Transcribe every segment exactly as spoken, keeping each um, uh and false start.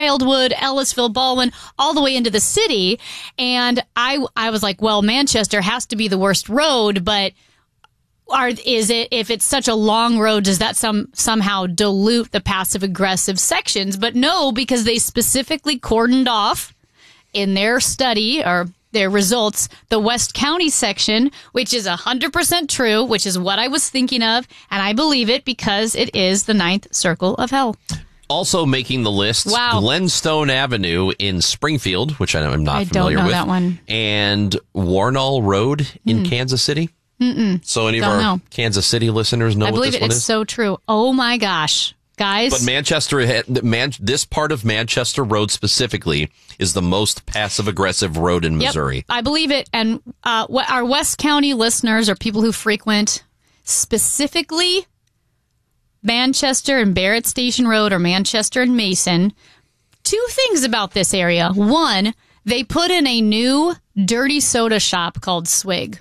Wildwood, Ellisville, Baldwin, all the way into the city. And I, I was like, well, Manchester has to be the worst road, but are, is it, if it's such a long road, does that some, somehow dilute the passive aggressive sections? But no, because they specifically cordoned off in their study or their results, the West County section, which is one hundred percent true, which is what I was thinking of. And I believe it because it is the ninth circle of hell. Also making the list, wow. Glenstone Avenue in Springfield, which I'm not I familiar don't know with. that one. And Warnall Road in Mm. Kansas City. Mm-mm. So any Don't of our know. Kansas City listeners know I what believe this it. one It's is? so true. Oh my gosh. Guys. But Manchester, had- Man, this part of Manchester Road specifically is the most passive-aggressive road in Missouri. Yep, I believe it. And uh, what our West County listeners or people who frequent specifically Manchester and Barrett Station Road or Manchester and Mason, two things about this area. One, they put in a new dirty soda shop called Swig.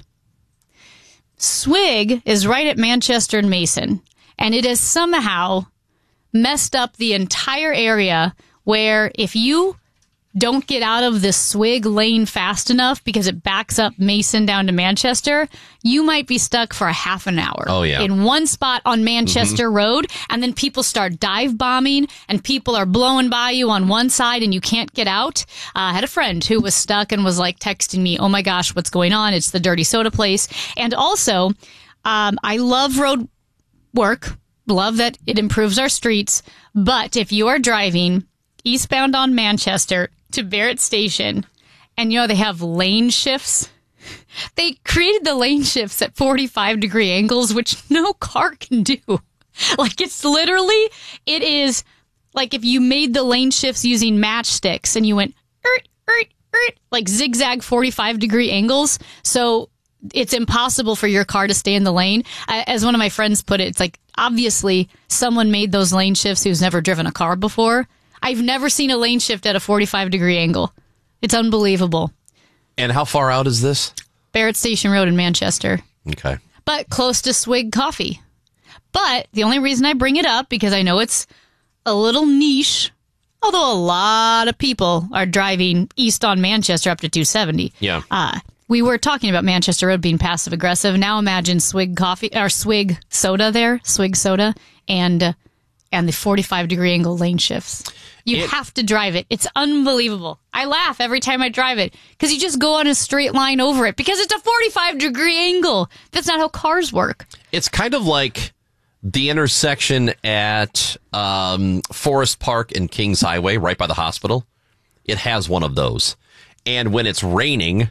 Swig is right at Manchester and Mason, and it has somehow messed up the entire area where if you don't get out of the Swig lane fast enough because it backs up Mason down to Manchester, you might be stuck for a half an hour. Oh, yeah. In one spot on Manchester mm-hmm. Road, and then people start dive bombing, and people are blowing by you on one side, and you can't get out. Uh, I had a friend who was stuck and was like texting me, oh my gosh, what's going on? It's the dirty soda place. And also, um, I love road work. Love that it improves our streets. But if you are driving eastbound on Manchester to Barrett Station, and you know they have lane shifts, they created the lane shifts at forty-five degree angles, which no car can do. Like, it's literally, it is like if you made the lane shifts using matchsticks and you went er, er, er, like zigzag forty-five degree angles. So it's impossible for your car to stay in the lane. As one of my friends put it, it's like, obviously someone made those lane shifts who's never driven a car before. I've never seen a lane shift at a forty-five degree angle. It's unbelievable. And how far out is this? Barrett Station Road in Manchester. Okay. But close to Swig Coffee. But the only reason I bring it up, because I know it's a little niche, although a lot of people are driving east on Manchester up to two seventy. Yeah. Uh, we were talking about Manchester Road being passive aggressive. Now imagine Swig Coffee or Swig Soda there, Swig Soda, and uh, and the forty-five degree angle lane shifts. You it, have to drive it. It's unbelievable. I laugh every time I drive it because you just go on a straight line over it because it's a forty-five degree angle. That's not how cars work. It's kind of like the intersection at um, Forest Park and Kings Highway right by the hospital. It has one of those. And when it's raining,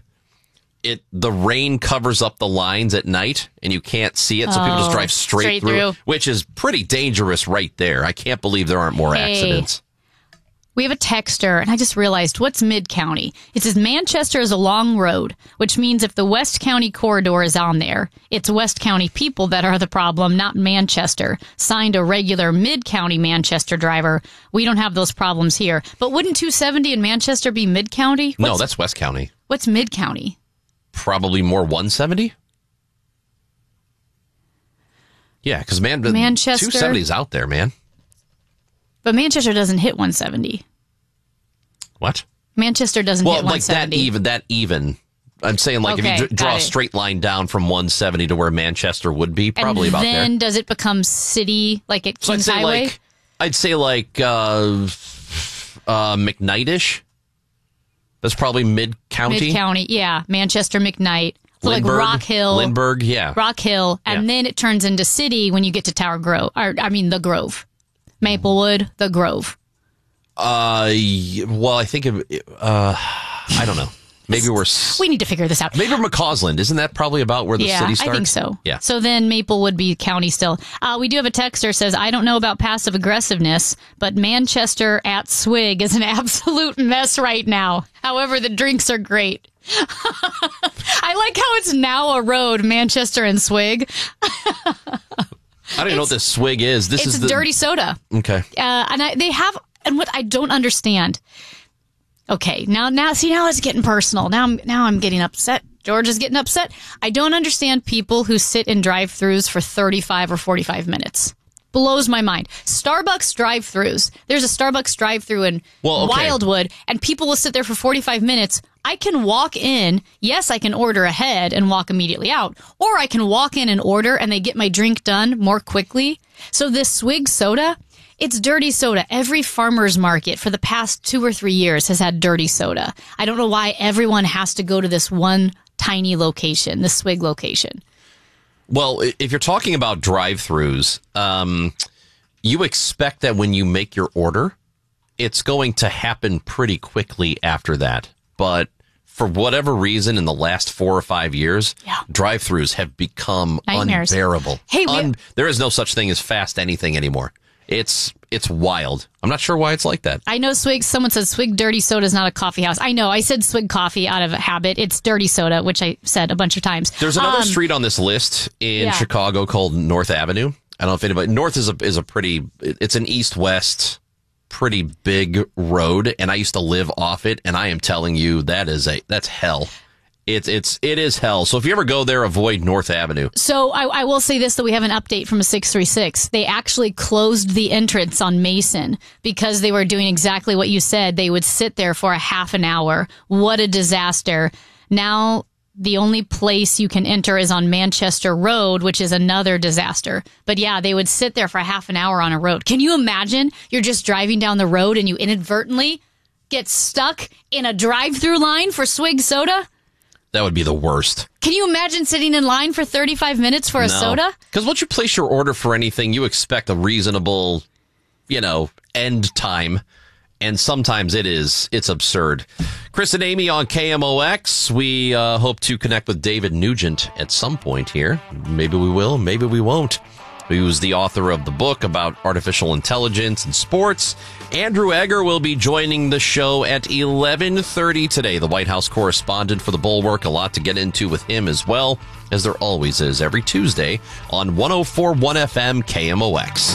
it the rain covers up the lines at night and you can't see it. So oh, people just drive straight, straight through, through, which is pretty dangerous right there. I can't believe there aren't more hey. accidents. We have a texter, and I just realized, what's Mid-County? It says Manchester is a long road, which means if the West County corridor is on there, it's West County people that are the problem, not Manchester. Signed a regular Mid-County Manchester driver. We don't have those problems here. But wouldn't two seventy in Manchester be Mid-County? No, that's West County. What's Mid-County? Probably more one seventy? Yeah, because man, Manchester, two seventy is out there, man. But Manchester doesn't hit one seventy. What? Manchester doesn't well, hit one seventy. Well, like that even, that even. I'm saying, like, okay, if you d- draw a straight line down from one seventy to where Manchester would be, probably and about there. And then does it become city, like at Kings so I'd Highway? Like, I'd say, like, uh, uh, McKnight-ish. That's probably mid-county. Mid-county, yeah. Manchester, McKnight. So like Rock Hill. Lindbergh, yeah. Rock Hill. And yeah. then it turns into city when you get to Tower Grove. Or, I mean, the Grove. Maplewood, the Grove. Uh, well, I think of, uh, I don't know. Maybe we're... We need to figure this out. Maybe McCausland. Isn't that probably about where the yeah, city starts? I think so. Yeah. So then Maple would be county still. Uh, we do have a texter says, I don't know about passive aggressiveness, but Manchester at Swig is an absolute mess right now. However, the drinks are great. I like how it's now a road, Manchester and Swig. I don't even know what this Swig is. This it's is the dirty soda. Okay. Uh, and I, they have, and what I don't understand. Okay, now, now, see, now it's getting personal. Now I'm, now I'm getting upset. George is getting upset. I don't understand people who sit in drive-thrus for thirty-five or forty-five minutes. blows my mind. Starbucks drive-thrus. There's a Starbucks drive-thru in well, okay. Wildwood, and people will sit there for forty-five minutes. I can walk in. Yes, I can order ahead and walk immediately out. Or I can walk in and order, and they get my drink done more quickly. So this Swig soda, it's dirty soda. Every farmer's market for the past two or three years has had dirty soda. I don't know why everyone has to go to this one tiny location, the Swig location. Well, if you're talking about drive-thrus, um, you expect that when you make your order, it's going to happen pretty quickly after that. But for whatever reason, in the last four or five years, yeah. drive-thrus have become Nightmares. unbearable. Hey, Un- there is no such thing as fast anything anymore. It's it's wild. I'm not sure why it's like that. I know Swig, someone says Swig dirty soda is not a coffee house. I know. I said Swig coffee out of habit. It's dirty soda, which I said a bunch of times. There's another um, street on this list in yeah. Chicago called North Avenue. I don't know if anybody... North is a, is a pretty... It's an east-west, pretty big road, and I used to live off it, and I am telling you, that is a that's hell. It's it's it is hell. So if you ever go there, avoid North Avenue. So I, I will say this, that we have an update from a six three six. They actually closed the entrance on Mason because they were doing exactly what you said. They would sit there for a half an hour. What a disaster. Now the only place you can enter is on Manchester Road, which is another disaster. But yeah, they would sit there for a half an hour on a road. Can you imagine? You're just driving down the road and you inadvertently get stuck in a drive-through line for Swig soda? That would be the worst. Can you imagine sitting in line for thirty-five minutes for a no. soda? Because once you place your order for anything, you expect a reasonable, you know, end time. And sometimes it is, it's absurd. Chris and Amy on K M O X. We uh, hope to connect with David Nugent at some point here. Maybe we will, maybe we won't. He was the author of the book about artificial intelligence and sports. Andrew Egger will be joining the show at eleven thirty today, the White House correspondent for the Bulwark. A lot to get into with him as well, as there always is every Tuesday on one oh four point one F M K M O X.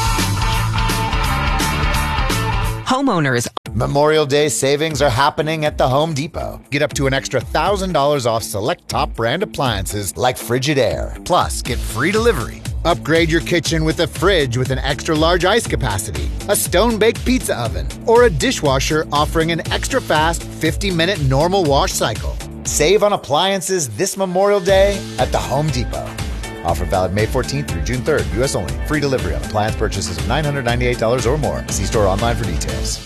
Homeowners. Memorial Day savings are happening at the Home Depot. Get up to an extra one thousand dollars off select top brand appliances like Frigidaire. Plus, get free delivery. Upgrade your kitchen with a fridge with an extra large ice capacity, a stone-baked pizza oven, or a dishwasher offering an extra fast fifty minute normal wash cycle. Save on appliances this Memorial Day at the Home Depot. Offer valid May fourteenth through June third. U S only. Free delivery on appliance purchases of nine hundred ninety-eight dollars or more. See store online for details.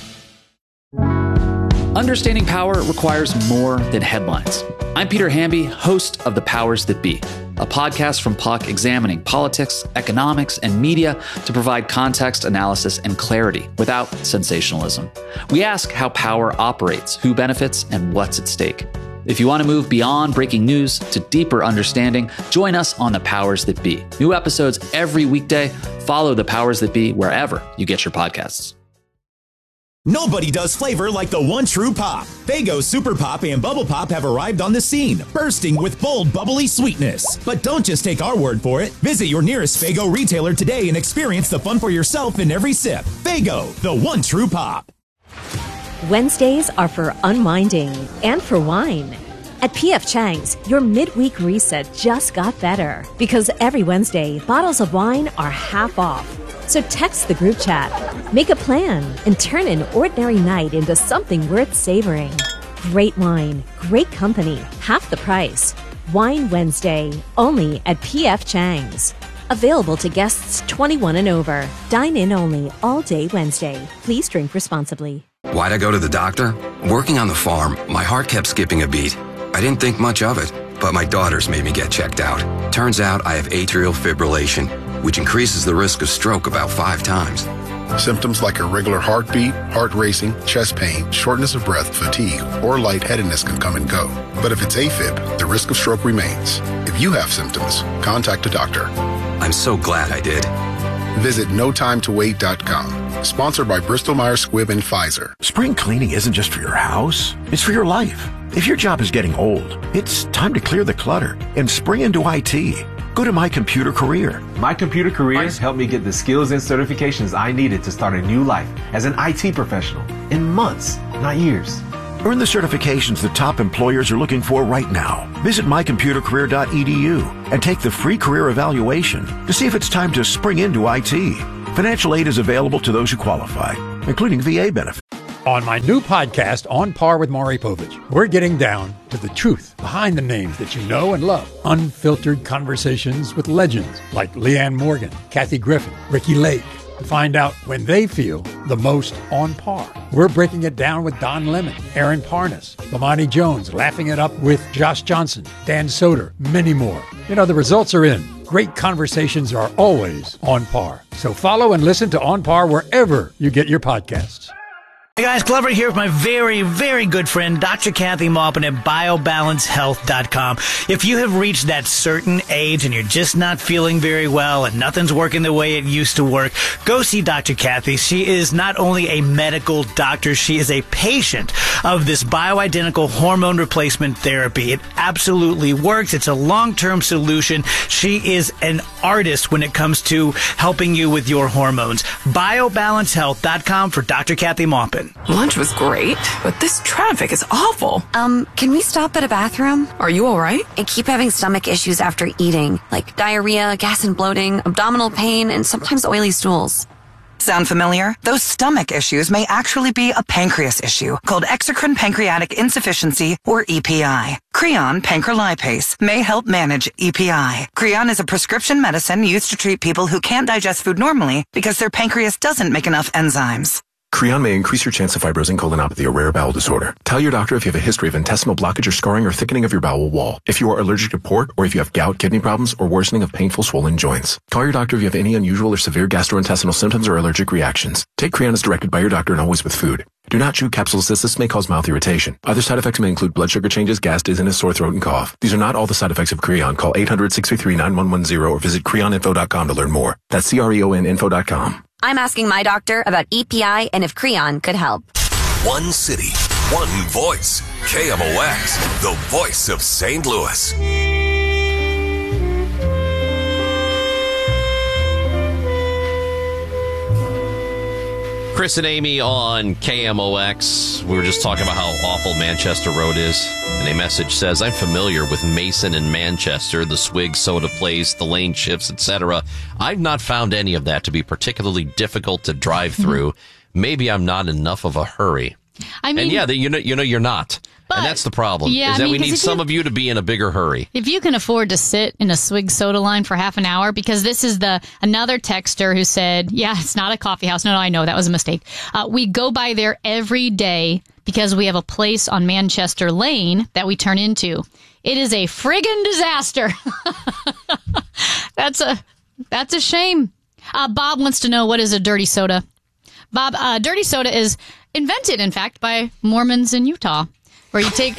Understanding power requires more than headlines. I'm Peter Hamby, host of The Powers That Be, a podcast from Puck examining politics, economics, and media to provide context, analysis, and clarity without sensationalism. We ask how power operates, who benefits, and what's at stake. If you want to move beyond breaking news to deeper understanding, join us on The Powers That Be. New episodes every weekday. Follow The Powers That Be wherever you get your podcasts. Nobody does flavor like the one true pop. Faygo Super Pop and Bubble Pop have arrived on the scene, bursting with bold, bubbly sweetness. But don't just take our word for it. Visit your nearest Faygo retailer today and experience the fun for yourself in every sip. Faygo, the one true pop. Wednesdays are for unwinding and for wine. At P F Chang's, your midweek reset just got better because every Wednesday, bottles of wine are half off. So text the group chat, make a plan, and turn an ordinary night into something worth savoring. Great wine, great company, half the price. Wine Wednesday, only at P F Chang's. Available to guests twenty-one and over. Dine in only all day Wednesday. Please drink responsibly. Why'd I go to the doctor? Working on the farm, my heart kept skipping a beat. I didn't think much of it, but my daughters made me get checked out. Turns out I have atrial fibrillation, which increases the risk of stroke about five times. Symptoms like irregular heartbeat, heart racing, chest pain, shortness of breath, fatigue, or lightheadedness can come and go. But if it's AFib, the risk of stroke remains. If you have symptoms, contact a doctor. I'm so glad I did. Visit no time to wait dot com. Sponsored by Bristol Myers Squibb and Pfizer. Spring cleaning isn't just for your house, it's for your life. If your job is getting old, it's time to clear the clutter and spring into I T. Go to My Computer Career. My Computer Careers helped me get the skills and certifications I needed to start a new life as an I T professional in months, not years. Earn the certifications the top employers are looking for right now. Visit my computer career dot e d u and take the free career evaluation to see if it's time to spring into I T. Financial aid is available to those who qualify, including V A benefits. On my new podcast, On Par with Maury Povich, we're getting down to the truth behind the names that you know and love. Unfiltered conversations with legends like Leanne Morgan, Kathy Griffin, Ricky Lake, to find out when they feel the most on par. We're breaking it down with Don Lemon, Aaron Parnas, Lamani Jones, laughing it up with Josh Johnson, Dan Soder, many more. You know, the results are in. Great conversations are always on par. So follow and listen to On Par wherever you get your podcasts. Hey guys, Glover here with my very, very good friend, Doctor Kathy Maupin at bio balance health dot com. If you have reached that certain age and you're just not feeling very well and nothing's working the way it used to work, go see Doctor Kathy. She is not only a medical doctor, she is a patient of this bioidentical hormone replacement therapy. It absolutely works. It's a long-term solution. She is an artist when it comes to helping you with your hormones. bio balance health dot com for Doctor Kathy Maupin. Lunch was great, but this traffic is awful. Um, can we stop at a bathroom? Are you all right? I keep having stomach issues after eating, like diarrhea, gas and bloating, abdominal pain, and sometimes oily stools. Sound familiar? Those stomach issues may actually be a pancreas issue called exocrine pancreatic insufficiency, or E P I. Creon pancrelipase may help manage E P I. Creon is a prescription medicine used to treat people who can't digest food normally because their pancreas doesn't make enough enzymes. Creon may increase your chance of fibrosing colonopathy, a rare bowel disorder. Tell your doctor if you have a history of intestinal blockage or scarring or thickening of your bowel wall. If you are allergic to pork, or if you have gout, kidney problems, or worsening of painful swollen joints. Call your doctor if you have any unusual or severe gastrointestinal symptoms or allergic reactions. Take Creon as directed by your doctor and always with food. Do not chew capsules as this may cause mouth irritation. Other side effects may include blood sugar changes, gas, dizziness, sore throat, and cough. These are not all the side effects of Creon. Call eight hundred, six three three, nine one one zero or visit creon info dot com to learn more. That's C R E O N info dot com. I'm asking my doctor about E P I and if Creon could help. One city, one voice. K M O X, the voice of Saint Louis. Chris and Amy on K M O X. We were just talking about how awful Manchester Road is. And a message says, I'm familiar with Mason and Manchester, the swig soda place, the lane shifts, et cetera. I've not found any of that to be particularly difficult to drive through. Maybe I'm not in enough of a hurry. I mean, and yeah, the, you know, you know, you're not. But, and that's the problem, yeah, is that I mean, we need some you, of you to be in a bigger hurry. If you can afford to sit in a swig soda line for half an hour, because this is the another texter who said, yeah, it's not a coffee house. No, no, I know. That was a mistake. Uh, we go by there every day because we have a place on Manchester Lane that we turn into. It is a friggin' disaster. that's a that's a shame. Uh, Bob wants to know, what is a dirty soda? Bob, uh, dirty soda is invented, in fact, by Mormons in Utah, where you take...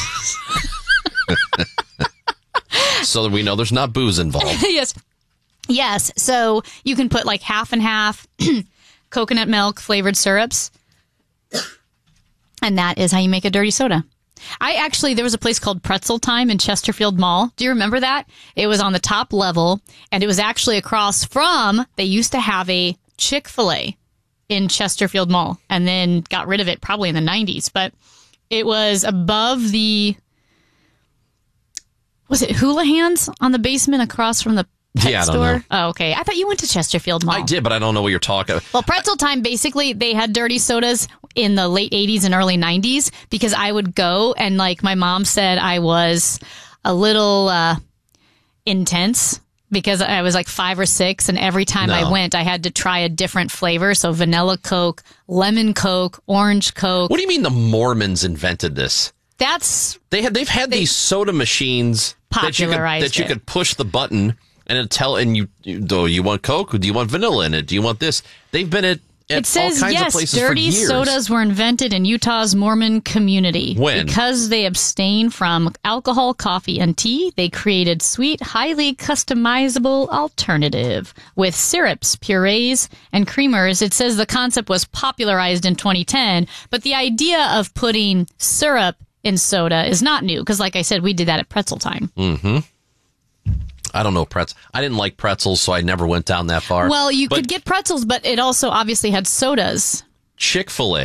So that we know there's not booze involved. Yes. Yes. So you can put like half and half coconut milk flavored syrups. And that is how you make a dirty soda. I actually, there was a place called Pretzel Time in Chesterfield Mall. Do you remember that? It was on the top level, and it was actually across from, they used to have a Chick-fil-A in Chesterfield Mall, and then got rid of it probably in the nineties. But it was above the, was it Houlihan's on the basement across from the pet yeah, I don't store? know. Oh, okay. I thought you went to Chesterfield Mall. I did, but I don't know what you're talking about. Well, Pretzel Time, basically, they had dirty sodas in the late eighties and early nineties because I would go and, like, my mom said I was a little uh, intense because I was like five or six, and every time No. I went, I had to try a different flavor. So vanilla Coke, lemon Coke, orange Coke. What do you mean the Mormons invented this? That's They had they've had these soda machines that you could, popularized that you it. could push the button and it'll tell and you do you want Coke? Do you want vanilla in it? Do you want this? They've been at, at It says, all kinds yes, of places dirty for years. sodas were invented in Utah's Mormon community. When? Because they abstain from alcohol, coffee, and tea, they created sweet, highly customizable alternative with syrups, purees, and creamers. It says the concept was popularized in twenty ten, but the idea of putting syrup in soda is not new, because like I said, we did that at Pretzel Time. Mm-hmm. I don't know pretzels. I didn't like pretzels, so I never went down that far. Well, you But could get pretzels, but it also obviously had sodas. Chick-fil-A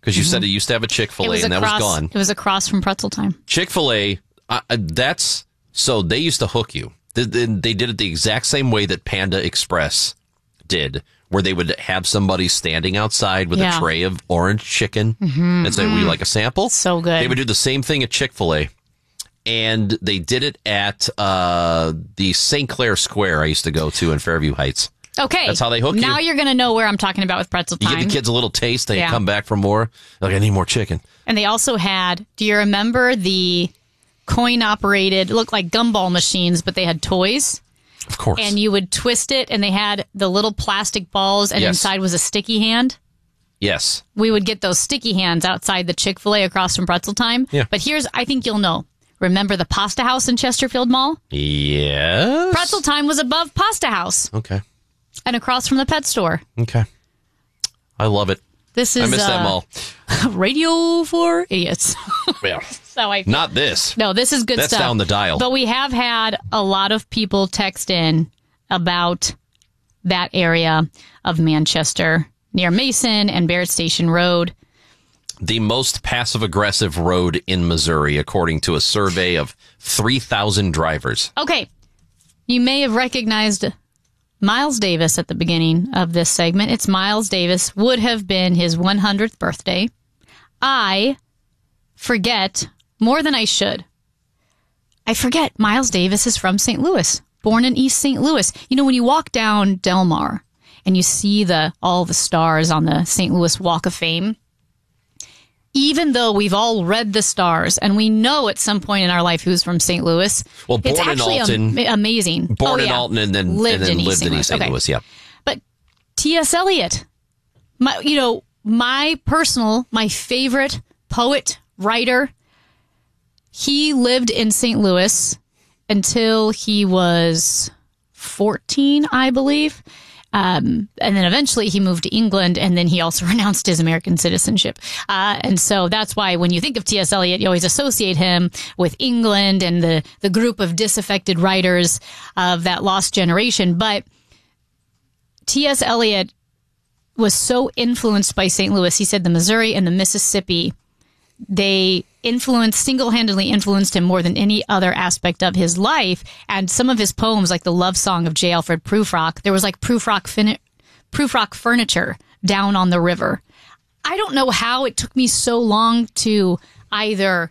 Because you Mhm. said it used to have a Chick-fil-A, It was and that across- was gone. It was across from Pretzel Time. Chick-fil-A, uh, that's so they used to hook you. They, they, they did it the exact same way that Panda Express did, where they would have somebody standing outside with Yeah. a tray of orange chicken Mhm. and say, "Would you like a sample?" So good. They would do the same thing at Chick-fil-A, and they did it at uh, the Saint Clair Square I used to go to in Fairview Heights. Okay. That's how they hook you. Now you're going to know where I'm talking about with Pretzel You Time. give the kids a little taste, they Yeah. come back for more. Like, I need more chicken. And they also had, do you remember the coin operated, looked like gumball machines, but they had toys? Of course. And you would twist it, and they had the little plastic balls, and Yes. inside was a sticky hand. Yes. We would get those sticky hands outside the Chick-fil-A across from Pretzel Time. Yeah. But here's, I think you'll know. Remember the Pasta House in Chesterfield Mall? Yes. Pretzel Time was above Pasta House Okay. and across from the pet store. Okay. I love it. This is I miss uh, that mall. Radio for Idiots. Yeah. So I Not this. No, this is good That's stuff. down the dial. But we have had a lot of people text in about that area of Manchester near Mason and Barrett Station Road. The most passive-aggressive road in Missouri, according to a survey of three thousand drivers. Okay. You may have recognized Miles Davis at the beginning of this segment. It's Miles Davis. Would have been his one hundredth birthday. I forget more than I should. I forget Miles Davis is from Saint Louis, born in East Saint Louis. You know, when you walk down Delmar and you see the all the stars on the Saint Louis Walk of Fame, even though we've all read the stars and we know at some point in our life who's from Saint Louis, Well, it's born in actually Alton. am- amazing. Born Oh, in yeah. Alton and then lived and then in East lived Saint in East Saint Okay. Louis. Yeah. But T S. Eliot, my, you know, my personal, my favorite poet, writer, he lived in Saint Louis until he was fourteen, I believe. Um, and then eventually he moved to England, and then he also renounced his American citizenship. Uh, and so that's why when you think of T S. Eliot, you always associate him with England and the, the group of disaffected writers of that lost generation. But T S. Eliot was so influenced by Saint Louis. He said the Missouri and the Mississippi, they influenced, single-handedly influenced him more than any other aspect of his life. And some of his poems, like the love song of J. Alfred Prufrock, there was like Prufrock, fin- Prufrock furniture down on the river. I don't know how it took me so long to either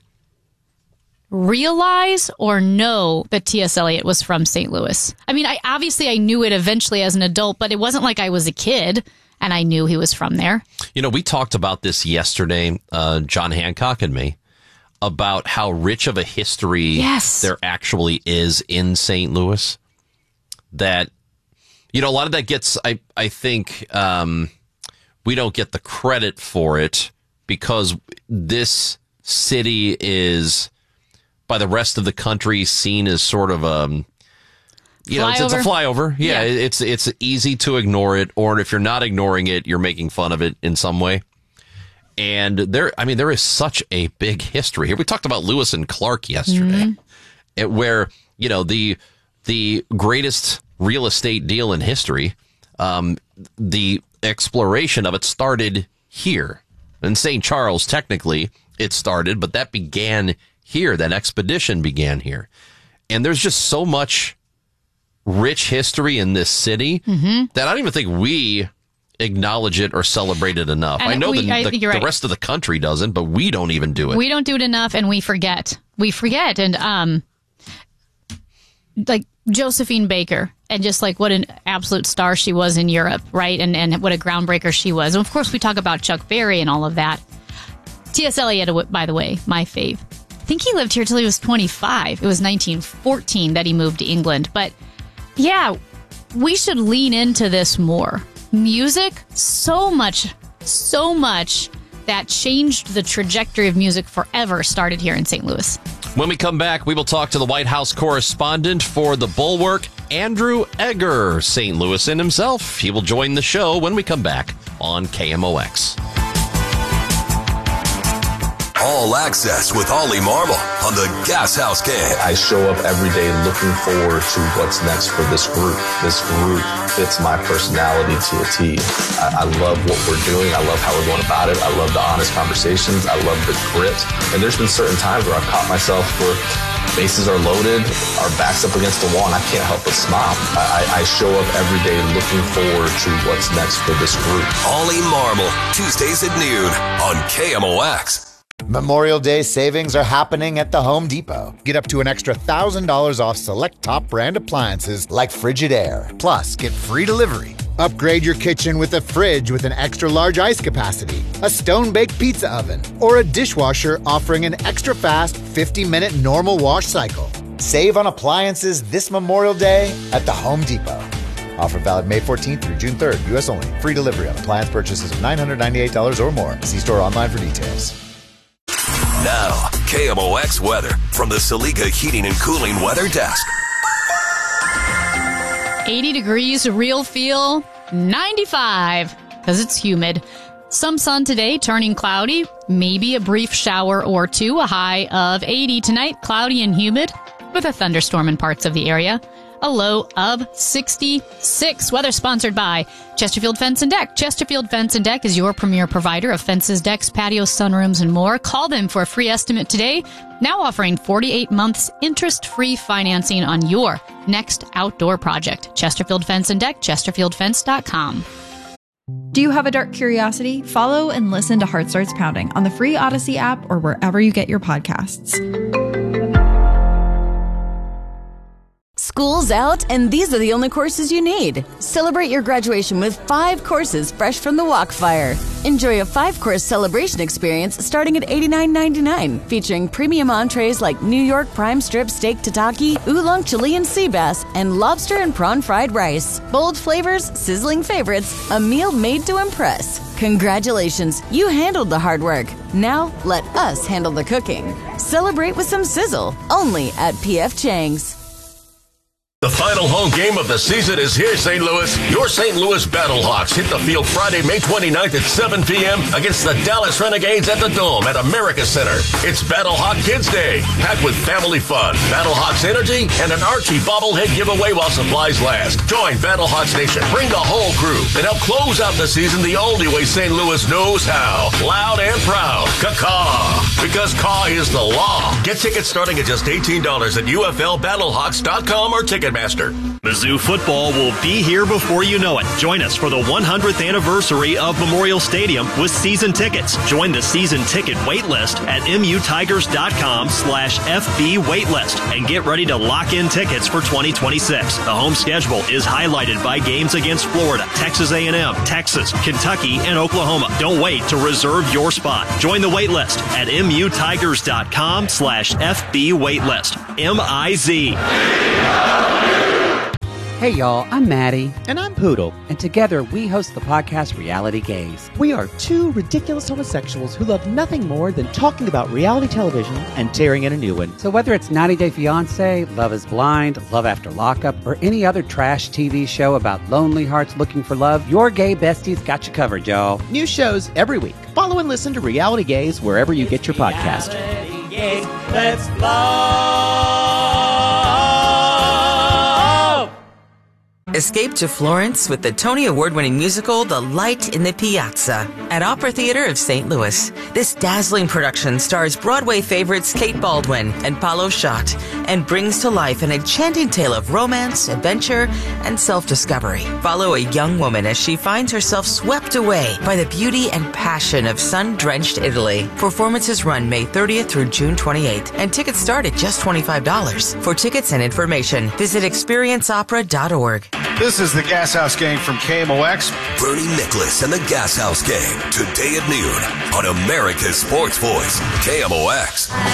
realize or know that T S. Eliot was from Saint Louis. I mean, I obviously I knew it eventually as an adult, but it wasn't like I was a kid and I knew he was from there. You know, we talked about this yesterday, uh, John Hancock and me, about how rich of a history Yes. there actually is in Saint Louis. That, you know, a lot of that gets, I, I think, um, we don't get the credit for it because this city is, by the rest of the country, seen as sort of a, you know, it's, it's a flyover. Yeah, Yeah. it's it's easy to ignore it, or if you're not ignoring it, you're making fun of it in some way. And there, I mean, there is such a big history here. We talked about Lewis and Clark yesterday, Mhm. it- where, you know, the the greatest real estate deal in history, um, the exploration of it started here. In Saint Charles, technically, it started, but that began here. That expedition began here. And there's just so much rich history in this city Mhm. that I don't even think we acknowledge it or celebrate it enough. And I know we- the, I the, think you're the right. rest of the country doesn't, but we don't even do it. We don't do it enough, and we forget. We forget, and um, like Josephine Baker, and just like what an absolute star she was in Europe, right? And and what a groundbreaker she was. And of course, we talk about Chuck Berry and all of that. T S. Eliot, by the way, my fave. I think he lived here till he was twenty-five. It was nineteen fourteen that he moved to England. But yeah, we should lean into this more. Music, so much, so much that changed the trajectory of music forever started here in Saint Louis. When we come back, we will talk to the White House correspondent for The Bulwark, Andrew Egger, Saint Louisan himself. He will join the show when we come back on K M O X. All All Access with Ollie Marble on the Gas House Gang. I show up every day looking forward to what's next for this group. This group fits my personality to a T. I, I love what we're doing. I love how we're going about it. I love the honest conversations. I love the grit. And there's been certain times where I've caught myself where bases are loaded, our backs up against the wall, and I can't help but smile. I, I show up every day looking forward to what's next for this group. Ollie Marble, Tuesdays at noon on K M O X. Memorial Day savings are happening at the Home Depot. Get up to an extra one thousand dollars off select top brand appliances like Frigidaire. Plus, get free delivery. Upgrade your kitchen with a fridge with an extra large ice capacity, a stone-baked pizza oven, or a dishwasher offering an extra fast fifty minute normal wash cycle. Save on appliances this Memorial Day at the Home Depot. Offer valid May fourteenth through June third, U S only. Free delivery on appliance purchases of nine hundred ninety-eight dollars or more. See store online for details. Now, K M O X weather from the Saliga Heating and Cooling Weather Desk. eighty degrees, real feel, ninety-five, because it's humid. Some sun today, turning cloudy, maybe a brief shower or two, a high of eighty tonight, cloudy and humid, with a thunderstorm in parts of the area. A low of sixty-six. Weather sponsored by Chesterfield Fence and Deck. Chesterfield Fence and Deck is your premier provider of fences, decks, patios, sunrooms, and more. Call them for a free estimate today. Now offering forty-eight months interest-free financing on your next outdoor project. Chesterfield Fence and Deck, chesterfield fence dot com. Do you have a dark curiosity? Follow and listen to Heart Starts Pounding on the free Odyssey app or wherever you get your podcasts. School's out, and these are the only courses you need. Celebrate your graduation with five courses fresh from the Walkfire. Enjoy a five-course celebration experience starting at eighty-nine ninety-nine, featuring premium entrees like New York prime strip steak tataki, oolong Chilean sea bass, and lobster and prawn fried rice. Bold flavors, sizzling favorites, a meal made to impress. Congratulations, you handled the hard work. Now let us handle the cooking. Celebrate with some sizzle, only at P F Chang's. The final home game of the season is here, Saint Louis. Your Saint Louis Battlehawks hit the field Friday, May twenty-ninth at seven p.m. against the Dallas Renegades at the Dome at America Center. It's Battlehawk Kids Day, packed with family fun, Battlehawks energy, and an Archie bobblehead giveaway while supplies last. Join Battlehawks Nation. Bring the whole crew and help close out the season the only way Saint Louis knows how. Loud and proud. Caw-caw. Because caw is the law. Get tickets starting at just eighteen dollars at U F L battlehawks dot com or Ticketmaster. Mizzou football will be here before you know it. Join us for the one hundredth anniversary of Memorial Stadium with season tickets. Join the season ticket waitlist at mutigers.com slash FB waitlist and get ready to lock in tickets for twenty twenty-six. The home schedule is highlighted by games against Florida, Texas A and M, Texas, Kentucky, and Oklahoma. Don't wait to reserve your spot. Join the waitlist at mutigers.com slash FB waitlist. M I Z. Hey y'all, I'm Maddie. And I'm Poodle. And together we host the podcast Reality Gaze. We are two ridiculous homosexuals who love nothing more than talking about reality television and tearing in a new one. So whether it's ninety day fiancé, Love is Blind, Love After Lockup, or any other trash T V show about lonely hearts looking for love, your gay besties got you covered, y'all. New shows every week. Follow and listen to Reality Gaze wherever you get your podcast. Reality Gaze, let's love! Escape to Florence with the Tony Award-winning musical The Light in the Piazza at Opera Theater of Saint Louis. This dazzling production stars Broadway favorites Kate Baldwin and Paulo Schott and brings to life an enchanting tale of romance, adventure, and self-discovery. Follow a young woman as she finds herself swept away by the beauty and passion of sun-drenched Italy. Performances run May thirtieth through June twenty-eighth, and tickets start at just twenty-five dollars. For tickets and information, visit experience opera dot org. This is the Gas House Gang from K M O X. Bernie Nicholas and the Gas House Gang, today at noon on America's Sports Voice, K M O X.